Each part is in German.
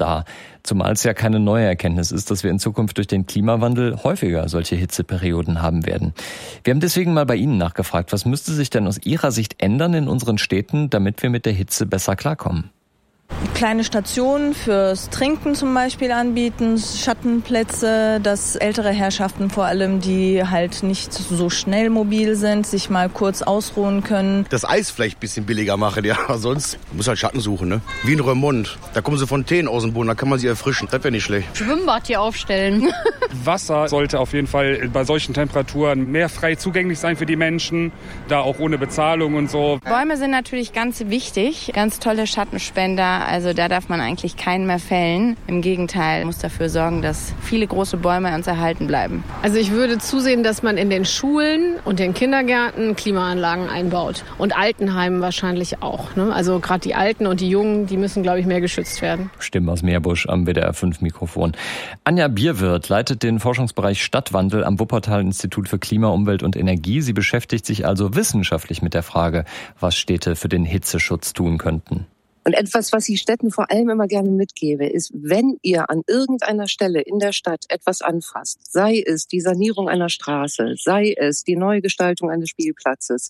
da. Zumal es ja keine neue Erkenntnis ist, dass wir in Zukunft durch den Klimawandel häufiger solche Hitzeperioden haben werden. Wir haben deswegen mal bei Ihnen nachgefragt, was müsste sich denn aus Ihrer Sicht ändern in unseren Städten, damit wir mit der Hitze besser klarkommen? Kleine Stationen fürs Trinken zum Beispiel anbieten, Schattenplätze, dass ältere Herrschaften vor allem, die halt nicht so schnell mobil sind, sich mal kurz ausruhen können. Das Eis vielleicht ein bisschen billiger machen, ja, sonst muss halt Schatten suchen, ne? Wie in Remont, da kommen so Fontänen aus dem Boden, da kann man sie erfrischen, das wäre nicht schlecht. Schwimmbad hier aufstellen. Wasser sollte auf jeden Fall bei solchen Temperaturen mehr frei zugänglich sein für die Menschen, da auch ohne Bezahlung und so. Bäume sind natürlich ganz wichtig, ganz tolle Schattenspender. Also da darf man eigentlich keinen mehr fällen. Im Gegenteil, muss dafür sorgen, dass viele große Bäume uns erhalten bleiben. Also ich würde zusehen, dass man in den Schulen und den Kindergärten Klimaanlagen einbaut. Und Altenheimen wahrscheinlich auch, ne? Also gerade die Alten und die Jungen, die müssen, glaube ich, mehr geschützt werden. Stimmen aus Meerbusch am WDR 5 Mikrofon. Anja Bierwirth leitet den Forschungsbereich Stadtwandel am Wuppertal-Institut für Klima, Umwelt und Energie. Sie beschäftigt sich also wissenschaftlich mit der Frage, was Städte für den Hitzeschutz tun könnten. Und etwas, was ich Städten vor allem immer gerne mitgebe, ist, wenn ihr an irgendeiner Stelle in der Stadt etwas anfasst, sei es die Sanierung einer Straße, sei es die Neugestaltung eines Spielplatzes,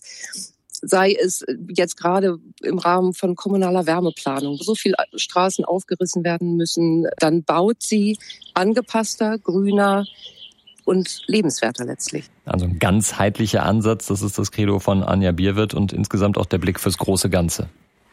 sei es jetzt gerade im Rahmen von kommunaler Wärmeplanung, wo so viele Straßen aufgerissen werden müssen, dann baut sie angepasster, grüner und lebenswerter letztlich. Also ein ganzheitlicher Ansatz, das ist das Credo von Anja Bierwirth und insgesamt auch der Blick fürs große Ganze.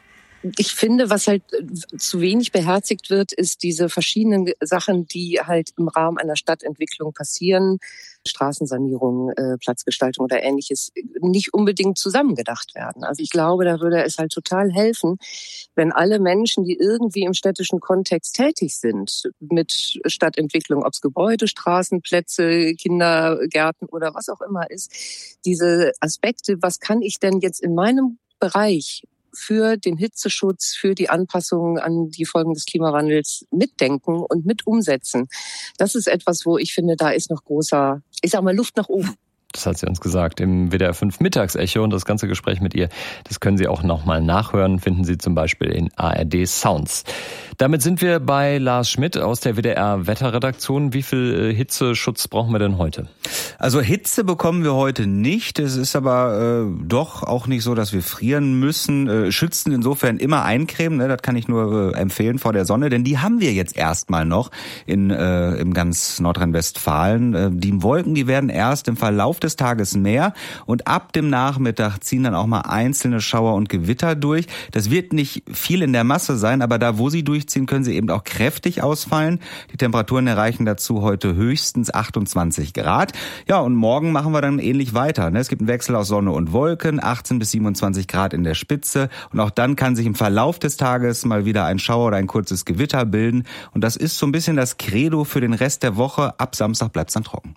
Ich finde, was halt zu wenig beherzigt wird, ist diese verschiedenen Sachen, die halt im Rahmen einer Stadtentwicklung passieren. Straßensanierung, Platzgestaltung oder Ähnliches nicht unbedingt zusammengedacht werden. Also ich glaube, da würde es halt total helfen, wenn alle Menschen, die irgendwie im städtischen Kontext tätig sind, mit Stadtentwicklung, ob es Gebäude, Straßen, Plätze, Kindergärten oder was auch immer ist, diese Aspekte, was kann ich denn jetzt in meinem Bereich für den Hitzeschutz, für die Anpassung an die Folgen des Klimawandels mitdenken und mit umsetzen. Das ist etwas, wo ich finde, da ist noch großer, ich sag mal, Luft nach oben. Das hat sie uns gesagt im WDR 5 Mittagsecho und das ganze Gespräch mit ihr, das können Sie auch nochmal nachhören, finden Sie zum Beispiel in ARD Sounds. Damit sind wir bei Lars Schmidt aus der WDR Wetterredaktion. Wie viel Hitzeschutz brauchen wir denn heute? Also Hitze bekommen wir heute nicht. Es ist aber doch auch nicht so, dass wir frieren müssen. Schützen insofern immer eincremen, ne? Das kann ich nur empfehlen vor der Sonne, denn die haben wir jetzt erstmal noch im ganz Nordrhein-Westfalen. Die Wolken, die werden erst im Verlauf des Tages mehr und ab dem Nachmittag ziehen dann auch mal einzelne Schauer und Gewitter durch. Das wird nicht viel in der Masse sein, aber da, wo sie durchziehen, können sie eben auch kräftig ausfallen. Die Temperaturen erreichen dazu heute höchstens 28 Grad. Ja, und morgen machen wir dann ähnlich weiter. Es gibt einen Wechsel aus Sonne und Wolken, 18 bis 27 Grad in der Spitze. Und auch dann kann sich im Verlauf des Tages mal wieder ein Schauer oder ein kurzes Gewitter bilden. Und das ist so ein bisschen das Credo für den Rest der Woche. Ab Samstag bleibt es dann trocken.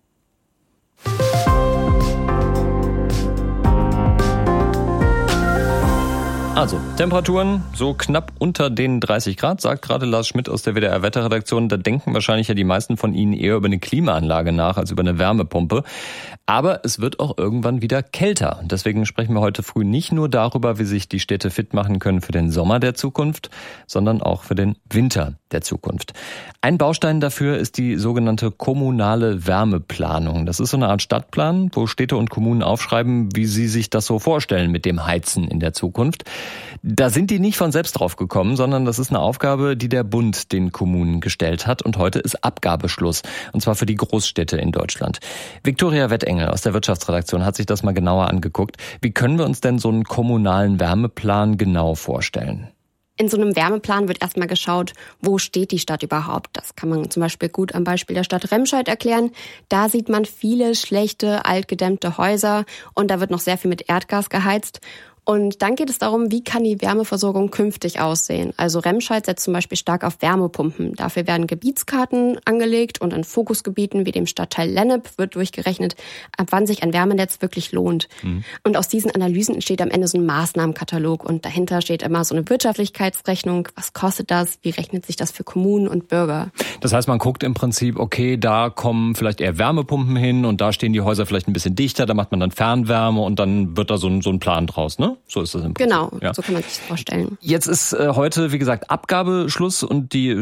Also, Temperaturen so knapp unter den 30 Grad, sagt gerade Lars Schmidt aus der WDR Wetterredaktion. Da denken wahrscheinlich ja die meisten von Ihnen eher über eine Klimaanlage nach als über eine Wärmepumpe. Aber es wird auch irgendwann wieder kälter. Deswegen sprechen wir heute früh nicht nur darüber, wie sich die Städte fit machen können für den Sommer der Zukunft, sondern auch für den Winter der Zukunft. Ein Baustein dafür ist die sogenannte kommunale Wärmeplanung. Das ist so eine Art Stadtplan, wo Städte und Kommunen aufschreiben, wie sie sich das so vorstellen mit dem Heizen in der Zukunft. Da sind die nicht von selbst drauf gekommen, sondern das ist eine Aufgabe, die der Bund den Kommunen gestellt hat. Und heute ist Abgabeschluss, und zwar für die Großstädte in Deutschland. Viktoria Wettengel aus der Wirtschaftsredaktion hat sich das mal genauer angeguckt. Wie können wir uns denn so einen kommunalen Wärmeplan genau vorstellen? In so einem Wärmeplan wird erstmal geschaut, wo steht die Stadt überhaupt. Das kann man zum Beispiel gut am Beispiel der Stadt Remscheid erklären. Da sieht man viele schlechte, altgedämmte Häuser und da wird noch sehr viel mit Erdgas geheizt. Und dann geht es darum, wie kann die Wärmeversorgung künftig aussehen. Also Remscheid setzt zum Beispiel stark auf Wärmepumpen. Dafür werden Gebietskarten angelegt und in Fokusgebieten wie dem Stadtteil Lennep wird durchgerechnet, ab wann sich ein Wärmenetz wirklich lohnt. Und aus diesen Analysen entsteht am Ende so ein Maßnahmenkatalog und dahinter steht immer so eine Wirtschaftlichkeitsrechnung. Was kostet das? Wie rechnet sich das für Kommunen und Bürger? Das heißt, man guckt im Prinzip, okay, da kommen vielleicht eher Wärmepumpen hin und da stehen die Häuser vielleicht ein bisschen dichter, da macht man dann Fernwärme und dann wird da so ein Plan draus, ne? So ist das im Prinzip. Genau, ja. So kann man sich das vorstellen. Jetzt ist heute, wie gesagt, Abgabeschluss und die